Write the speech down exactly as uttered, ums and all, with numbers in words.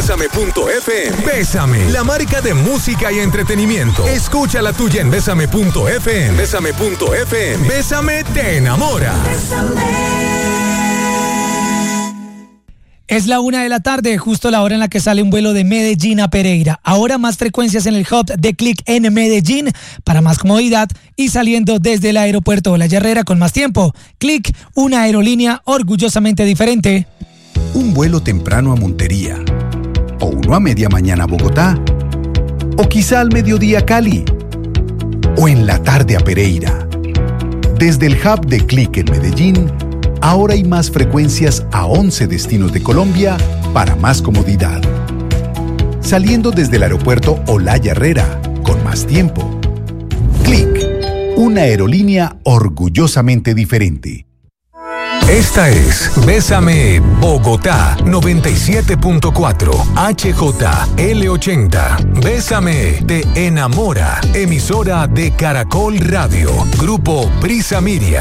Bésame punto f m. Bésame, la marca de música y entretenimiento. Escucha la tuya en Bésame punto f m. Bésame punto f m. Bésame te enamora. Es la una de la tarde, justo la hora en la que sale un vuelo de Medellín a Pereira. Ahora más frecuencias en el hub de Click en Medellín para más comodidad y saliendo desde el aeropuerto Olaya Herrera con más tiempo. Click, una aerolínea orgullosamente diferente. Un vuelo temprano a Montería, o uno a media mañana a Bogotá, o quizá al mediodía a Cali, o en la tarde a Pereira. Desde el hub de Click en Medellín, ahora hay más frecuencias a once destinos de Colombia para más comodidad. Saliendo desde el aeropuerto Olaya Herrera, con más tiempo. Click, una aerolínea orgullosamente diferente. Esta es Bésame Bogotá noventa y siete punto cuatro H J L ochenta. Bésame te enamora. Emisora de Caracol Radio. Grupo Prisa Media.